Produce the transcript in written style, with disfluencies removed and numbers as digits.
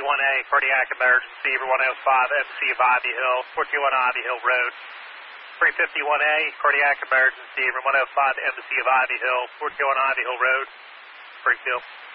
351A, cardiac emergency, over 105, MC of Ivy Hill, 421 Ivy Hill Road. 351A, cardiac emergency, over 105, MC of Ivy Hill, 421 Ivy Hill Road, Springfield.